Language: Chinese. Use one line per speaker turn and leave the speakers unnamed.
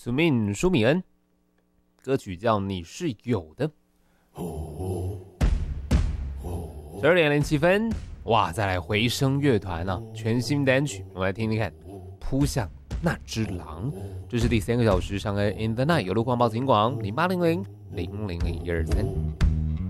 苏命舒米恩，歌曲叫《你是有的》。12:07，哇！再来回声乐团啊，全新单曲，我们来听听看。扑向那只狼，这是第3个小时上恩 In the Night 有路况报警广0800000123。